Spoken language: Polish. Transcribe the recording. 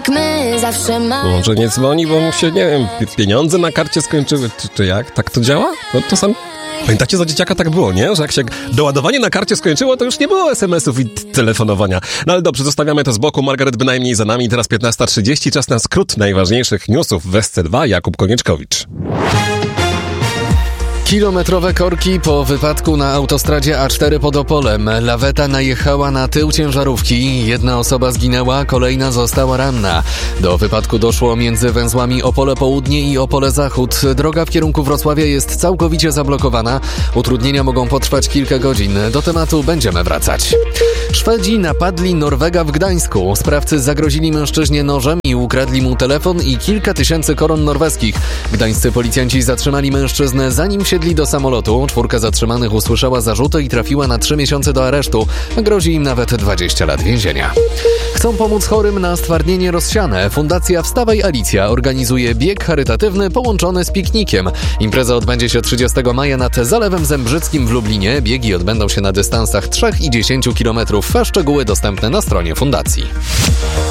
jak my zawsze mamy. Może nie dzwoni, bo mu się, nie wiem, pieniądze na karcie skończyły, czy jak? Tak to działa? No to sam... Pamiętacie, za dzieciaka tak było, nie? Że jak się doładowanie na karcie skończyło, to już nie było SMS-ów i telefonowania. No ale dobrze, zostawiamy to z boku. Margaret bynajmniej za nami. Teraz 15:30. Czas na skrót najważniejszych newsów w SC2. Jakub Konieczkowicz. Kilometrowe korki po wypadku na autostradzie A4 pod Opolem. Laweta najechała na tył ciężarówki. Jedna osoba zginęła, kolejna została ranna. Do wypadku doszło między węzłami Opole Południe i Opole Zachód. Droga w kierunku Wrocławia jest całkowicie zablokowana. Utrudnienia mogą potrwać kilka godzin. Do tematu będziemy wracać. Szwedzi napadli Norwega w Gdańsku. Sprawcy zagrozili mężczyźnie nożem i ukradli mu telefon i kilka tysięcy koron norweskich. Gdańscy policjanci zatrzymali mężczyznę, zanim wsiedli do samolotu. 4 zatrzymanych usłyszała zarzuty i trafiła na 3 miesiące do aresztu. Grozi im nawet 20 lat więzienia. Chcą pomóc chorym na stwardnienie rozsiane. Fundacja Wstawaj Alicja organizuje bieg charytatywny połączony z piknikiem. Impreza odbędzie się 30 maja nad Zalewem Zembrzyckim w Lublinie. Biegi odbędą się na dystansach 3 i 10 km. Szczegóły dostępne na stronie fundacji.